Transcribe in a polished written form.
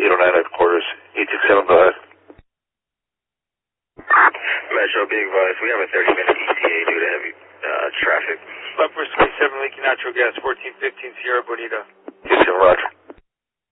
809 headquarters, 867, go ahead. Metro, being advised, we have a 30-minute ETA due to heavy traffic. Leopard 27, leaking natural gas, 1415 Sierra Bonita. 27, roger.